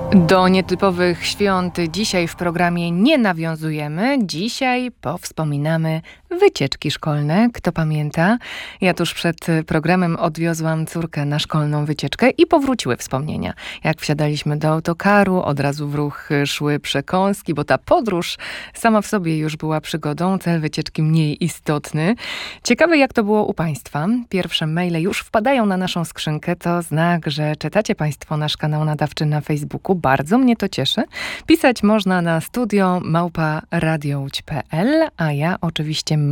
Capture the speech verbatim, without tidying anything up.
Do nietypowych świąt dzisiaj w programie nie nawiązujemy. Dzisiaj powspominamy wycieczki szkolne. Kto pamięta? Ja tuż przed programem odwiozłam córkę na szkolną wycieczkę i powróciły wspomnienia. Jak wsiadaliśmy do autokaru, od razu w ruch szły przekąski, bo ta podróż sama w sobie już była przygodą, cel wycieczki mniej istotny. Ciekawe, jak to było u Państwa. Pierwsze maile już wpadają na naszą skrzynkę. To znak, że czytacie Państwo nasz kanał nadawczy na Facebooku. Bardzo mnie to cieszy. Pisać można na studio małpa radio łódź kropka pe el, a ja oczywiście